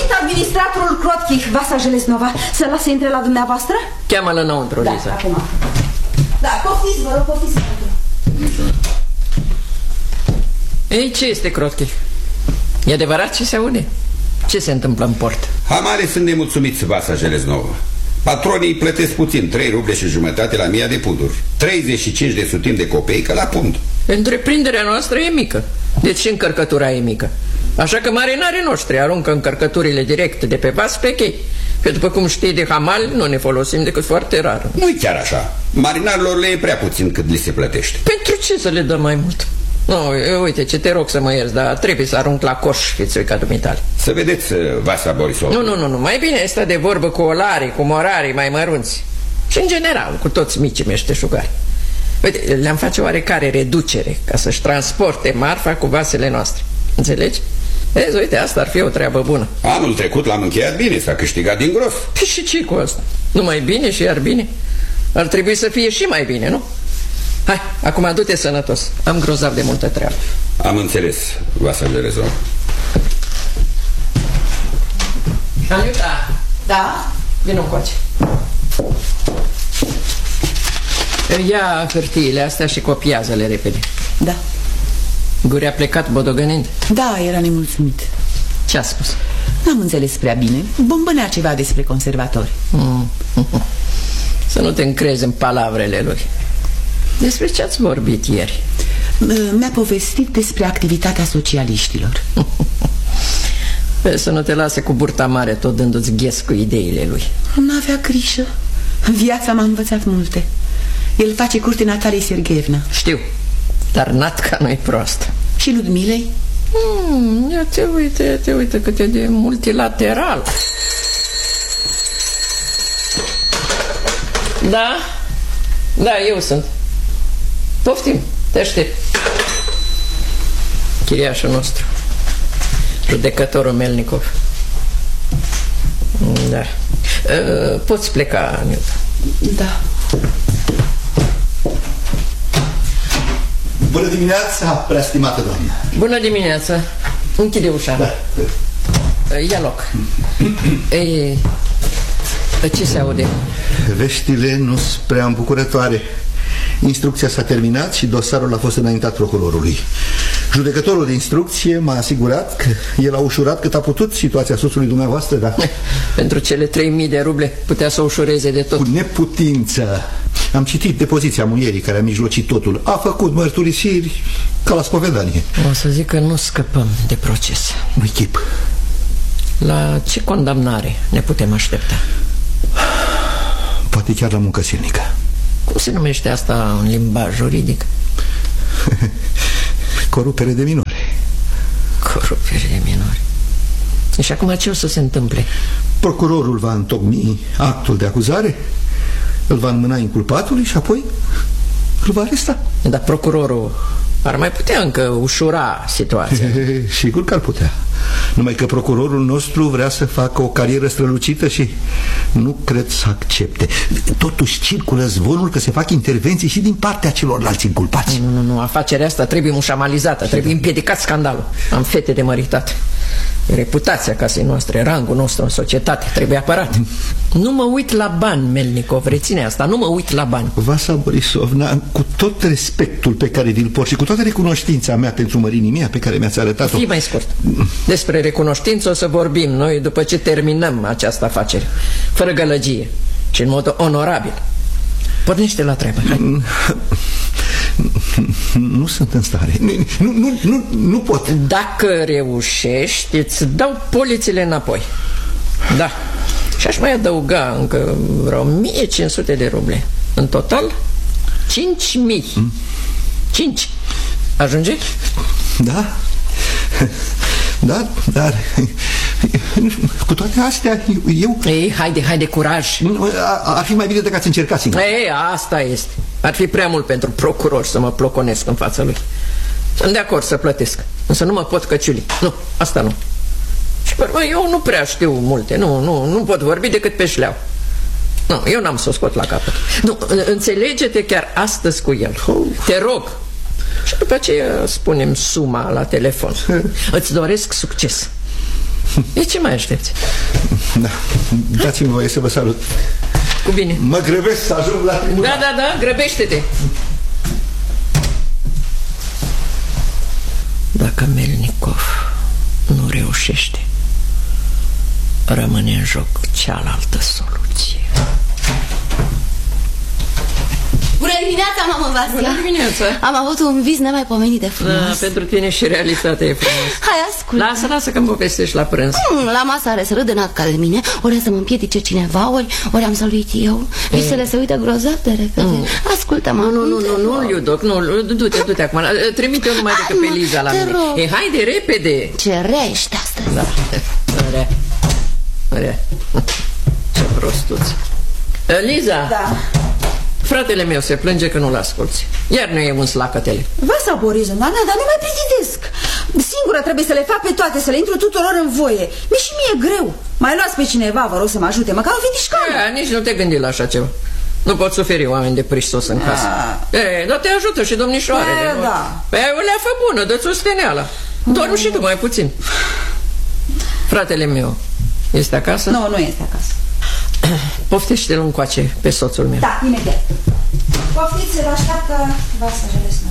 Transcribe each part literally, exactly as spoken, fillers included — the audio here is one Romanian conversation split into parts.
venit administratorul Crotchich, Vasa Jelesnova. Să lase intre la dumneavoastră? Cheamă-l înăuntru, da, Liza. Acum. Da, poftiți, vă rog, poftiți. Ei, ce este Crotchich? E adevărat ce se aude? Ce se întâmplă în port? Hamarii sunt nemulțumiți, Vasa Jelesnova. Patronii îi plătesc puțin, trei ruble și jumătate la mia de puduri, treizeci și cinci de sutimi de copeică la pund. Întreprinderea noastră e mică, deci și încărcătura e mică. Așa că marinarii noștri aruncă încărcăturile directe de pe vas pe chei. Că după cum știi, de hamal nu ne folosim decât foarte rar. Nu-i chiar așa. Marinarilor le e prea puțin cât li se plătește. Pentru ce să le dăm mai mult? Nu, uite, ce te rog să mă ierți, dar trebuie să arunc la coș fițuica dumitale. Să vedeți, Vasa Borisov. Nu, nu, nu, nu, mai bine este de vorbă cu olarii, cu morarii mai mărunți. Și în general, cu toți micii meșteșugari. Uite, le-am face oarecare reducere ca să-și transporte marfa cu vasele noastre. Înțelegi? Vezi, uite, asta ar fi o treabă bună. Anul trecut l-am încheiat bine, s-a câștigat din gros. Păi și ce cu asta? Numai bine și iar bine? Ar trebui să fie și mai bine, nu? Hai, acum du-te sănătos. Am grozav de multă treabă. Am înțeles, Vasa Jelesnova. Aniuta. Da? Vino încoace. Ia hârtiile astea și copiază-le repede. Da. Guri a plecat bodogănind? Da, era nemulțumit. Ce a spus? N-am înțeles prea bine. Bombănea ceva despre conservatori. mm. Să nu te încrezi în palavrele lui. Despre ce ați vorbit ieri? Mi-a povestit despre activitatea socialiștilor. Pe să nu te lase cu burta mare tot dându-ți ghes cu ideile lui. N-avea grijă. Viața m-a învățat multe. El face curte Nataliei Sergeevna. Știu, dar Natca nu-i proastă. Și Ludmilei? Hmm, ia te uite, ia te uite cât e de multilateral. Da? Da, eu sunt. Poftim, te aștept. Chiriașul nostru, judecătorul Melnikov. Da. Poți pleca, Aniuta. Da. Bună dimineața, preastimată doamnă. Bună dimineața. Închide ușa. Da. Ia loc. Ei, ce se aude? Veștile nu sunt prea îmbucurătoare. Instrucția s-a terminat și dosarul a fost înaintat procurorului. Judecătorul de instrucție m-a asigurat că el a ușurat cât a putut situația soțului dumneavoastră, dar... Pentru cele trei mii de ruble putea să o ușureze de tot. Cu neputință. Am citit depoziția muierii care a mijlocit totul. A făcut mărturisiri ca la spovedanie. O să zic că nu scăpăm de proces. Nu-i chip. La ce condamnare ne putem aștepta? Poate chiar la muncă silnică. Cum se numește asta în limbaj juridic? Corupere de minori. Corupere de minori. Și acum ce o să se întâmple? Procurorul va întocmi actul de acuzare, îl va înmâna inculpatului și apoi îl va aresta. Dar procurorul ar mai putea încă ușura situația. Sigur că ar putea. Numai că procurorul nostru vrea să facă o carieră strălucită și nu cred să accepte. Totuși circulă zvonul că se fac intervenții și din partea celorlalți inculpați. Nu, nu, nu, afacerea asta trebuie mușamalizată, trebuie împiedicat scandalul. Am fete de măritate. Reputația casei noastre, rangul nostru în societate trebuie apărat. Nu mă uit la bani, Melnikov, reține asta, nu mă uit la bani. Vasa Borisovna, cu tot respectul pe care vi-l port și cu toată recunoștința mea pentru mărinimea pe care mi-ați arătat-o... Fii mai scurt. Despre recunoștință o să vorbim noi după ce terminăm această afacere, fără gălăgie și în mod onorabil. Pornește la treabă. Hai. Nu sunt în stare. Nu, nu, nu, nu pot. Dacă reușești, îți dau polițile înapoi. Da. Și aș mai adăuga încă vreo mie cinci sute de ruble. În total, cinci mii. Mm. cinci. Ajunge? Da. Da, dar cu toate astea eu... Ei, haide, haide, curaj. Ar fi mai bine dacă ați încercat singur. Ei, asta este. Ar fi prea mult pentru procuror să mă ploconesc în fața lui. Sunt de acord să plătesc, însă nu mă pot căciuli. Nu, asta nu. Și bă, eu nu prea știu multe. Nu, nu, nu pot vorbi decât pe șleau. Nu, eu n-am să o scot la capăt. Nu, înțelege-te chiar astăzi cu el. Te rog. Și după aceea spunem suma la telefon. Îți doresc succes. E ce mai aștepți? Da, dați-mi voie să vă salut. Cu bine. Mă grăbesc să ajung la tribunal. Da, da, da, grăbește-te. Dacă Melnikov nu reușește, rămâne în joc cealaltă soluție. Bună dimineața, mamă Vasia! Bună dimineața! Am avut un vis nemaipomenit de frumos. Da, pentru tine și realitatea e frumos. Hai, ascult. Lasă, lasă că-mi povestești la prânz. Mm, la masă are să râdă n-a de mine, ori să mă împiedice cineva, ori, ori am să-l uit eu. Visele se uită grozav de repede. Mm. Ascultă-mă. Nu, nu, nu, nu, nu, Iudoc, nu, du-te, du-te acum. Trimite-o numai decât pe Liza la mine. Rog. E, haide, repede. Ce rea ești astăzi. Da, rea, rea. Ce prostuți. Liza. Da. Fratele meu se plânge că nu-l asculți. Iar nu e un slacătele. Vasa Boriză, Nana, dar nu mai pregătesc. Singură trebuie să le fac pe toate, să le intru tuturor în voie. Mi-e și mie greu. Mai luați pe cineva, vă rog să mă ajute, măcar o fetișcană. Nici nu te gândi la așa ceva. Nu pot suferi oameni de prisos în casă. E, dar te ajută și domnișoarele. E, da. Pe o leafă bună, dă-ți o steneală. Dormi și tu mai puțin. Fratele meu este acasă? Nu, nu este acasă. Poftește-l încoace pe soțul meu. Da, imediat. Poftiți, vă așteaptă Vasa Jelesnov.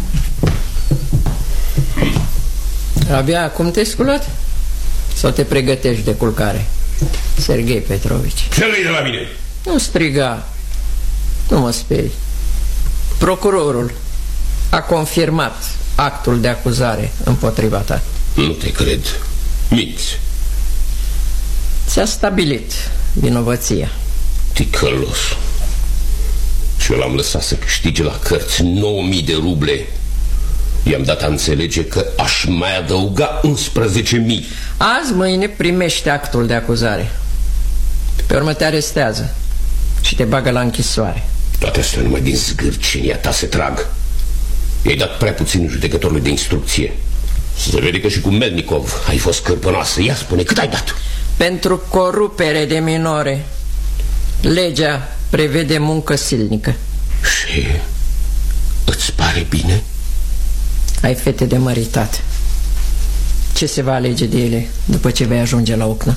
Abia acum te-ai sculat? Sau te pregătești de culcare? Serghei Petrovici. Ce vrei de la mine? Nu striga. Nu mă speri. Procurorul a confirmat actul de acuzare împotriva ta. Nu te cred. Minți. Ți-a stabilit vinovăția. Ticălos. Și eu l-am lăsat să câștige la cărți nouă mii de ruble. I-am dat a înțelege că aș mai adăuga unsprezece mii. Azi, mâine primește actul de acuzare. Pe urmă te arestează și te bagă la închisoare. Toate astea numai din zgârcenia ta se trag. I-ai dat prea puțin judecătorului de instrucție. Se vede că și cu Melnikov ai fost cârpănoasă. Ia spune, cât ai dat? Pentru corupere de minore, legea prevede muncă silnică. Și îți pare bine? Ai fete de măritat. Ce se va alege de ele după ce vei ajunge la Ocna?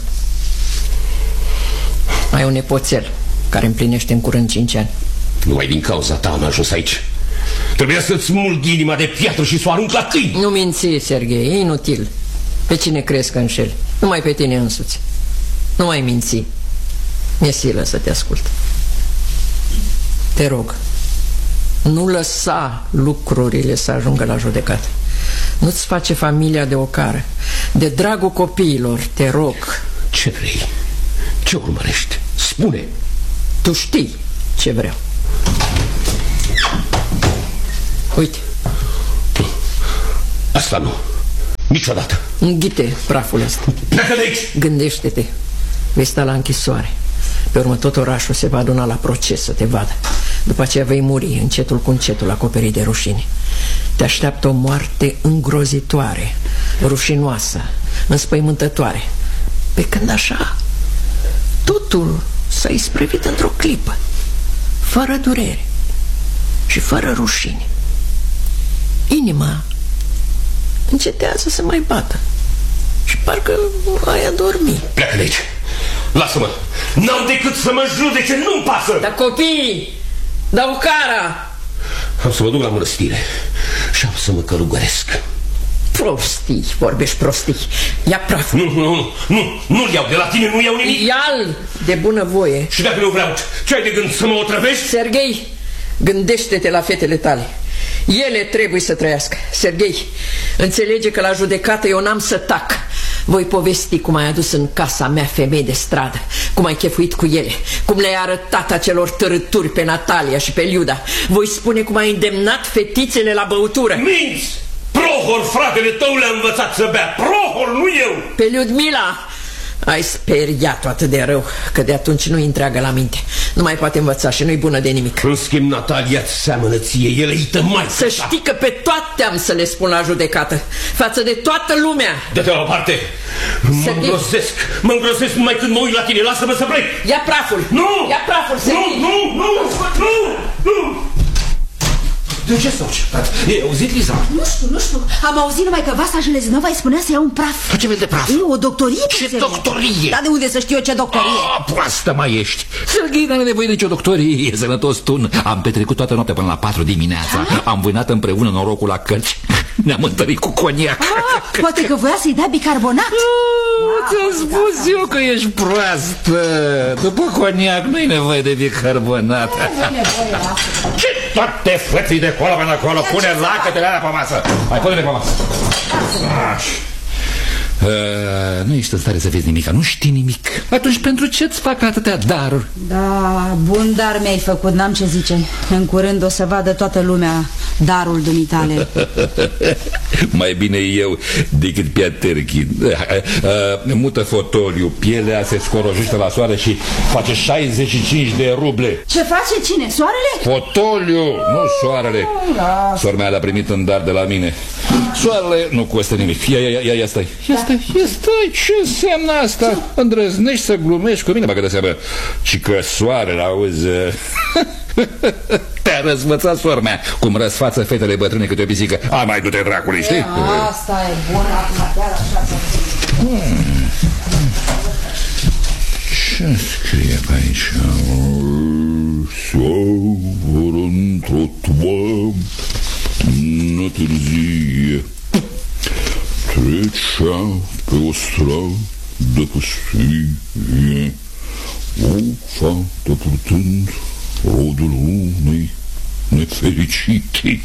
Ai un nepoțel care împlinește în curând cinci ani. Numai din cauza ta am ajuns aici. Trebuia să-ți mulg inima de piatră și să o arunc la câini. Nu minți, Serghei, e inutil. Pe cine crezi că înșeli? Numai pe tine însuți. Nu mai minți. Mi-e silă să te ascult. Te rog, nu lăsa lucrurile să ajungă la judecată. Nu-ți face familia de ocară. De dragul copiilor, te rog. Ce vrei? Ce urmărești? Spune. Tu știi ce vreau. Uite. Asta nu. Niciodată. Înghite praful ăsta. Pleacă de aici. Gândește-te. Vei sta la închisoare. Pe urmă tot orașul se va aduna la proces să te vadă. După aceea vei muri încetul cu încetul, acoperit de rușine. Te așteaptă o moarte îngrozitoare, rușinoasă, înspăimântătoare. Pe când așa totul s-a isprăvit într-o clipă, fără durere și fără rușine. Inima încetează să mai bată și parcă ai adormi. Pleacă de aici. Lasă-mă. N-am decât să mă judece, nu-mi pasă. Dar copiii, dar ocara. Am să mă duc la mănăstire și am să mă călugăresc. Prostii, vorbești prostii. Ia praful. Nu, nu, nu, nu-l iau de la tine, nu iau nimic. Ia-l de bunăvoie. Și dacă nu vreau, ce ai de gând, să mă otrăvești? Serghei, gândește-te la fetele tale. Ele trebuie să trăiască. Serghei, înțelege că la judecată eu n-am să tac. Voi povesti cum ai adus în casa mea femei de stradă, cum ai chefuit cu ele, cum le-ai arătat acelor tărâturi pe Natalia și pe Liuda. Voi spune cum ai îndemnat fetițele la băutură. Minți! Prohor, fratele tău, le-a învățat să bea. Prohor, nu eu. Pe Liudmila ai speriat-o atât de rău că de atunci nu-i întreagă la minte. Nu mai poate învăța și nu-i bună de nimic. În schimb, Natalia-ți seamănă ție, ele îi tămai. Să știi că pe toate am să le spun la judecată, față de toată lumea. Dă-te la o parte. Mă îngrosesc, mă îngrosesc numai când mă uit la tine. Lasă-mă să plec. Ia praful. Nu! Ia praful, Serghei. Nu, nu, nu, nu, nu. De ce s-au certat? Ei, auzit, Liza? Nu știu, nu știu. Am auzit numai că Vasa Jeleznova îi spunea să ia un praf. Ce fel de praf? E o doctorie. Ce doctorie? Dar de unde să știu eu ce doctorie? Ah, proastă mai ești. Serghei, n-are nevoie de nicio doctorie. E sănătos tun. Am petrecut toată noaptea până la patru dimineața. Am vânat împreună norocul la cărți. Ne-am întărit cu coniac. Ah, poate că voia să-i dea bicarbonat. Ah, ți-am spus eu că ești proastă. După coniac nu-i nevoie de bicarbonat. Ce toate frății de acolo până acolo? Pune lacătele alea pe masă. Hai, pune-le pe masă. Uh, nu ești în stare să vezi nimic, nu știi nimic. Atunci pentru ce-ți fac atâtea daruri? Da, bun dar mi-ai făcut, n-am ce zice. În curând o să vadă toată lumea darul dumitale. Mai bine eu decât Piaterchin. uh, uh, Mută fotoliu, pielea se scorojește la soare și face șaizeci și cinci de ruble. Ce face cine? Soarele? Fotoliu, nu soarele. Sora mea l-a primit în dar de la mine. Soarele nu costă nimic. Ia, ia, ia, ia stai. Ia stai, ia stai. Ce înseamnă asta? Îndrăznești să glumești cu mine, băgă de seamă. Și că soarele, auzi... Te-a răzvățat sora mea cum răsfață fetele bătrâne câte o pisică. Hai, mai du-te dracului, știi? E, asta e bun, acum chiar așa să... Hmm. Ce scrie pe aici? Soară într-o toamnă târzie trecea pe o stradă pustie o fată purtând rodul unei nefericite.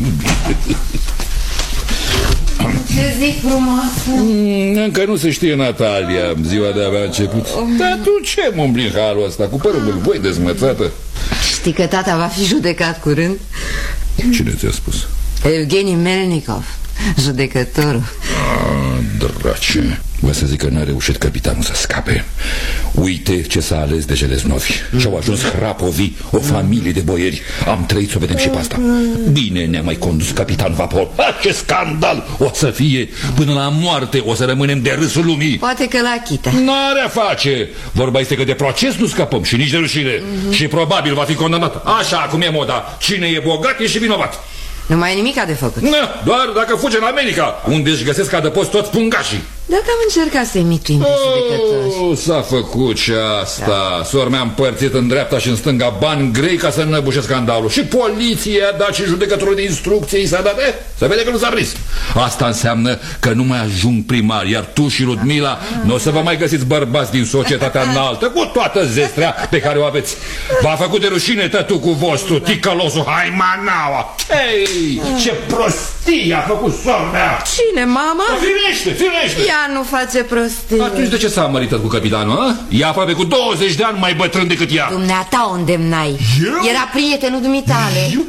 Ce zi frumoasă! Mm, încă nu se știe, Natalia, ziua de-abia început. Dar tu ce mă umbli în halul ăsta, cu părul voi dezmățată? Știi că tata va fi judecat curând? Cine ți-a spus? Evgeni Melnikov, judecătorul. Ah, drace. Vă să zic că n-a reușit capitanul să scape. Uite ce s-a ales de Jeleznovi. Și-au ajuns Hrapovi, o familie de boieri. Am trăit să o vedem și pe asta. Bine ne-a mai condus capitan vapor. Ah, ce scandal o să fie. Până la moarte o să rămânem de râsul lumii. Poate că la chită. N-are a face. Vorba este că de proces nu scăpăm și nici de rușine. mm-hmm. Și probabil va fi condamnat. Așa cum e moda. Cine e bogat e și vinovat. Nu mai e nimica de făcut. Na, doar dacă fuge în America, unde își găsesc adăpost toți pungașii. Dacă am încercat să-i mituim pe judecători. Oh, s-a făcut și asta. Da. Sor mea împărțit în dreapta și în stânga bani grei ca să înăbușe scandalul. Și poliția a dat și judecătorul de instrucție i s-a dat. Eh, să vede că nu s-a prins. Asta înseamnă că nu mai ajung primar. Iar tu și Ludmila nu o să vă mai găsiți bărbați din societatea înaltă, cu toată zestrea pe care o aveți. V-a făcut de rușine tătucul vostru, ticălosul Haimanaua. Ei, ce prostie a făcut sor mea. Cine, mama? Firește, firește. Ea nu face prostii. Atunci de ce s-a măritat cu capitanul, a? Ea aproape cu douăzeci de ani mai bătrân decât ea. Dumneata o îndemnai. Eu? Era prietenul dumitale. Eu?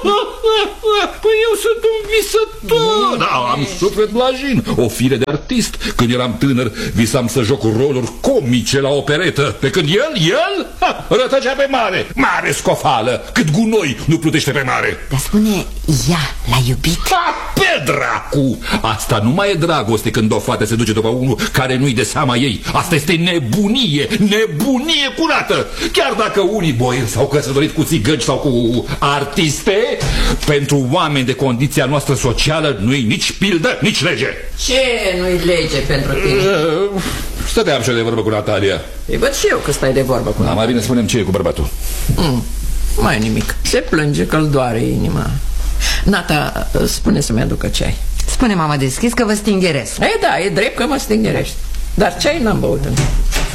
Păi eu sunt un visător. Da, am suflet blajin, o fire de artist. Când eram tânăr, visam să joc roluri comice la operetă. Pe când el, el, ha, rătăcea pe mare. Mare scofală, cât gunoi nu plutește pe mare. Dar spune, ea l-a iubit? Ha, pe dracu! Asta nu mai e dragoste când o fată se duce după unul care nu-i de seama ei. Asta este nebunie, nebunie curată. Chiar dacă unii boieri s-au căsătorit cu țigăni sau cu artiste, pentru oameni de condiția noastră socială nu-i nici pildă, nici lege. Ce nu-i lege pentru tine? Uh, stăteam și eu de vorbă cu Natalia. Îi văd și eu că stai de vorbă cu Natalia. Da, mai bine spunem ce e cu bărbatul. mm, Mai nimic. Se plânge că îl doare inima. Nata, spune să-mi aducă ceai. Spune, mama, deschis că vă stingheresc. E, da, e drept că mă stingherești. Dar ceai n-am băut încă.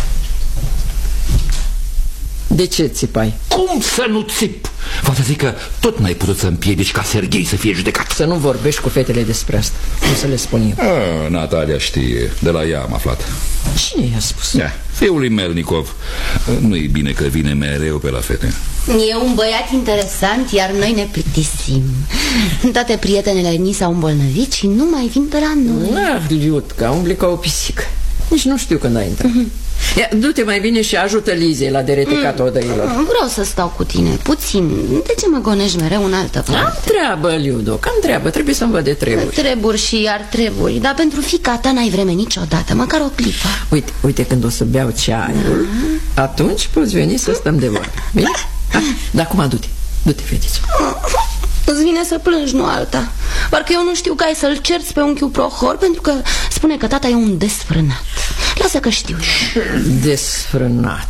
De ce țipai? Cum să nu țip? Vă să zic că tot n-ai putut să împiedici ca Serghei să fie judecat. Să nu vorbești cu fetele despre asta. Cum să le spun eu? A, Natalia știe, de la ea am aflat. Cine i-a spus? Ia, fiul lui Melnikov. Nu-i bine că vine mereu pe la fete. E un băiat interesant, iar noi ne plictisim. Toate prietenele ni s-au îmbolnăvit și nu mai vin pe la noi. Ah, Liutca, umbli ca o pisică. Nici nu știu când a intrat. Ia, du-te mai bine și ajută Lizei la deretecat odăilor. Vreau să stau cu tine, puțin. De ce mă gonești mereu în altă parte? Am treabă, Liudoc, am treabă. Trebuie să-mi văd de treburi. Treburi și iar treburi. Dar pentru fiica ta n-ai vreme niciodată, măcar o clipă. Uite, uite când o să beau ceaiul, atunci poți veni să stăm de vorbă. Bine? Ah, dar acum du-te, du-te, fetiță. Îți vine să plângi, nu alta. Parcă eu nu știu că ai să-l cerți pe unchiul Prohor, pentru că spune că tata e un desfrânat. Lasă că știu. Desfrânat.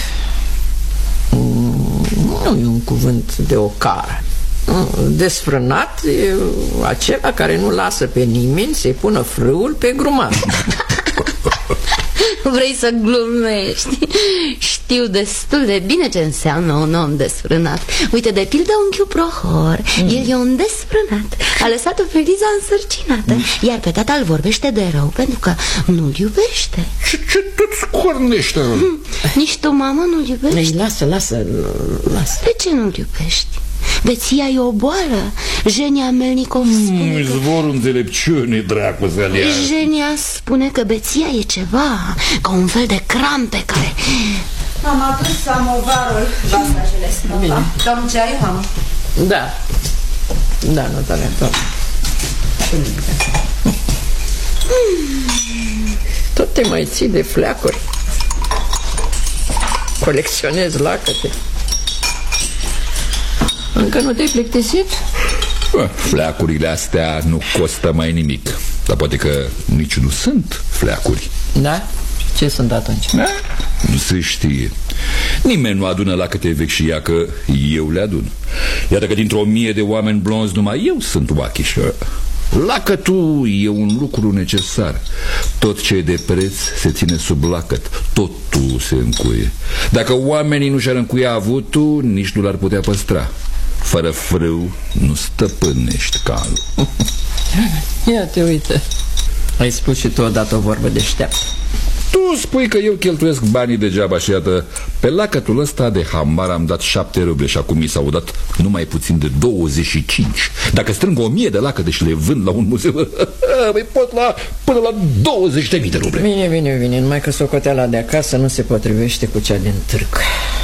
Nu e un cuvânt de ocară. Desfrânat e acela care nu lasă pe nimeni să-i pună frâul pe grumaz. Vrei să glumești. Știu destul de bine ce înseamnă un om desfrânat. Uite, de pildă unchiul Prohor, mm. El e un desfrânat. A lăsat-o pe Liza însărcinată, mm. Iar pe tata îl vorbește de rău pentru că nu-l iubește. Și ce tot scornește? mm. Nici tu, mamă, nu-l iubești? Ei, lasă, lasă, lasă. De ce nu-l iubești? Beția e o boală. Jenia Melnikov spune mm, că... Izvorul înțelepciunii, dracu, să-l ia. Jenia spune că beția e ceva, ca un fel de crampe care... Am adus samovarul. Basta, Jelesnova. Domnul ceai, mamă? Da. Da, Natalia, doamne. Tot te mai ții de fleacuri. Colecționezi lacăte. Încă nu te-ai plictisit? Bă, fleacurile astea nu costă mai nimic. Dar poate că nici nu sunt fleacuri. Da? Ce sunt atunci? Da? Nu se știe. Nimeni nu adună la câte vechi și ea, că eu le adun. Iată că dintr-o mie de oameni blonzi numai eu sunt oachișă. Lacătul e un lucru necesar. Tot ce e de preț se ține sub lacăt. Totul se încuie. Dacă oamenii nu și-ar încuia avutul, nici nu l-ar putea păstra. Fără frâu nu stăpânești calul. Ia te uite. Ai spus și tu odată o vorbă deșteaptă. Tu spui că eu cheltuiesc banii degeaba și iată, pe lacătul ăsta de hambar am dat șapte ruble și acum mi s-au dat numai puțin de douăzeci și cinci. Dacă strâng o mie de lacăte și le vând la un muzeu, îi pot la până la douăzeci de mii de ruble. Bine, bine, bine, numai că socoteala de acasă nu se potrivește cu cea din târg.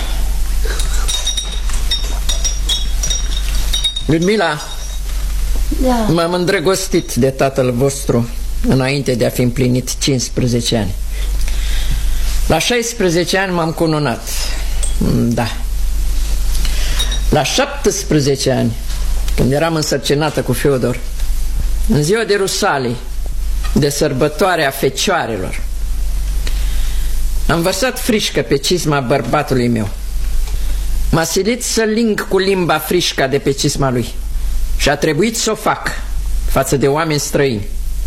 Ludmila, da. M-am îndrăgostit de tatăl vostru înainte de a fi împlinit cincisprezece ani. La șaisprezece ani m-am cununat. Da. La șaptesprezece ani, când eram însărcinată cu Fiodor, în ziua de Rusalii, de sărbătoarea fecioarelor, am vărsat frișcă pe cizma bărbatului meu. M-a silit să ling cu limba frișca de pe cizma lui și a trebuit să o fac față de oameni străini.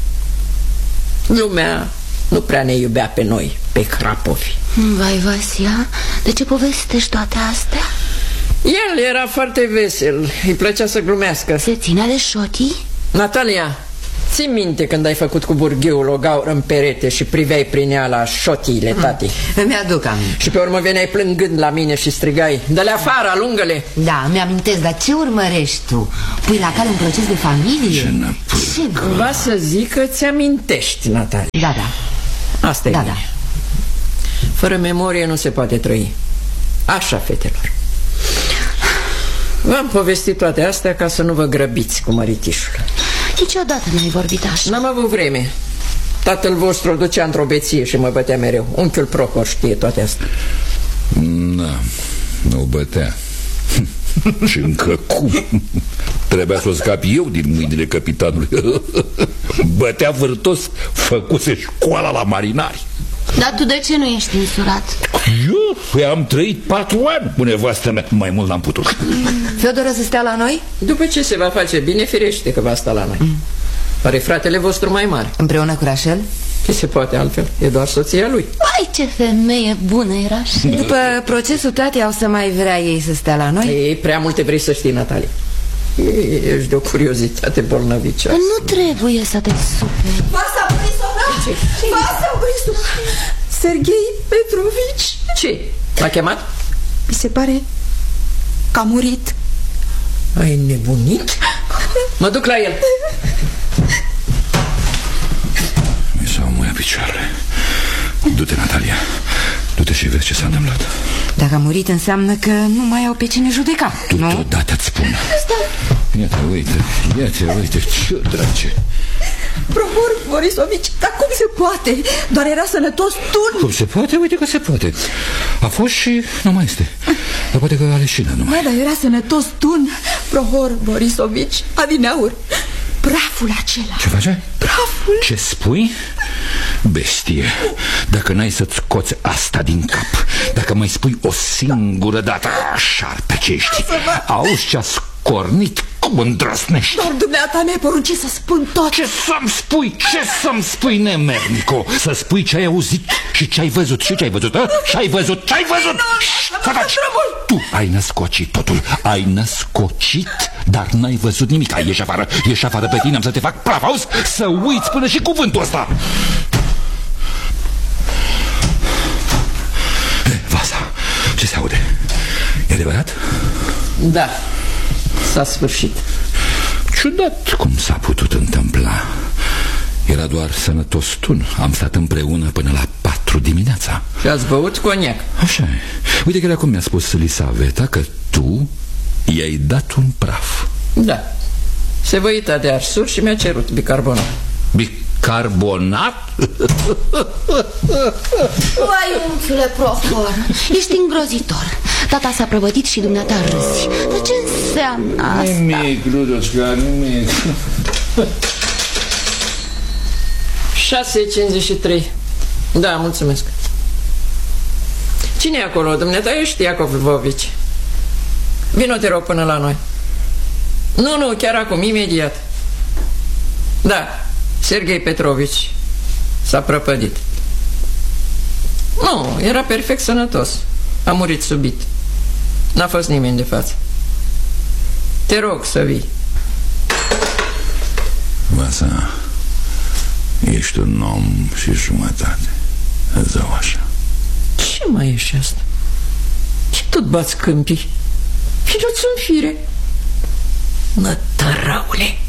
Lumea nu prea ne iubea pe noi, pe hrapovi. Vai, Vasia, de ce povestești toate astea? El era foarte vesel, îi plăcea să glumească. Se ținea de șotii? Natalia, ții minte când ai făcut cu burgheul o gaură în perete și priveai prin ea la șotiile tati? Îmi aduc aminte. Și pe urmă veneai plângând la mine și strigai: dă-le afară, alungă-le. Da, mi-amintesc, dar ce urmărești tu? Pui la cale un proces de familie? Ce Ce Va să zic că ți-amintești, Natalia. Da, da. Asta e Da, bine. da. Fără memorie nu se poate trăi. Așa, fetelor. V-am povestit toate astea ca să nu vă grăbiți cu măritișul. Niciodată n-ai vorbit așa. N-am avut vreme. Tatăl vostru o ducea într-o beție și mă bătea mereu. Unchiul Prohor știe toate astea. Da, nu bătea. Și încă cum? Trebuia să o scap eu din mâinile capitanului. Bătea vârtos, făcuse școala la marinari. Dar tu de ce nu ești însurat? Eu? Păi am trăit patru ani cu nevastă mea. Mai mult n-am putut. Fiodor o să stea la noi? După ce se va face bine, firește că va sta la noi. mm. Pare fratele vostru mai mare. Împreună cu Rachel? Ce se poate altfel? E doar soția lui. Ai, ce femeie bună era și... După procesul tatei au să mai vrea ei să stea la noi? Ei, prea multe vrei să știi, Natalia. Ești de o curiozitate bolnăvicioasă. Nu trebuie să te superi. Vasa Borisovna! Vasa Borisovna! Serghei Petrovici! Ce? L-a chemat? Mi se pare că a murit. Ai nebunit? Mă duc la el. Mi s-au muiat picioarele. Du-te, Natalia. Du-te și vezi ce s-a întâmplat. Dacă a murit înseamnă că nu mai au pe cine judeca, Tu nu? totodată îți spun. Iată, uite, iată, uite, ce drace. Prohor Borisovici, dar cum Cum se poate? Doar era sănătos tun. Cum se poate? Uite că se poate. A fost și nu mai este. Dar poate că a leșină numai. Da, dar era sănătos tun. Prohor Borisovici, adineauri. Praful acela. Ce face? Praful. Ce spui? Bestie, dacă n-ai să-ți scoți asta din cap, dacă mai spui o singură dată, șarpe ce ești, auzi ce-a scornit, cum îndrăsnești? Doar dumneata mi-ai poruncit să spun tot. Ce să-mi spui? Ce să-mi spui, nemernico? Să spui ce ai auzit și ce ai văzut. Și ce ai văzut, a? Ce ai văzut? Ce ai văzut? Să faci! Tu ai născocit totul. Ai născocit, dar n-ai văzut nimic. Ai, ieși afară, ieși afară pe tine, am să te fac praf, auzi? Să uiți până și cuvântul ăsta. Vasa, ce se aude? E adevărat? Da, s-a sfârșit. Ciudat cum s-a putut întâmpla. Era doar sănătos tun. Am stat împreună până la patru dimineața. Și ați băut coniac. Așa e. Uite că de acum mi-a spus Lisaveta că tu i-ai dat un praf. Da. Se văita de arsuri și mi-a cerut bicarbonat. Bicarbonat? Uai, unțule Prohor, ești îngrozitor. Tata s-a prăvătit și dumneata râzi. Dar ce înseamnă asta? Nimic, Ludoșca, nimic. șase cincizeci și trei. Da, mulțumesc. Cine e acolo? Dumneata ești Iacov Lvovici. Vino, te rog, până la noi. Nu, nu, chiar acum, imediat. Da, Serghei Petrovici s-a prăpădit. Nu, era perfect sănătos. A murit subit. N-a fost nimeni de față. Te rog să vii. Vasa, ești un om și jumătate. Îți dau așa. Ce mai ești asta? Ce tot bați câmpii? Și nu-ți în fire. Nătăraule.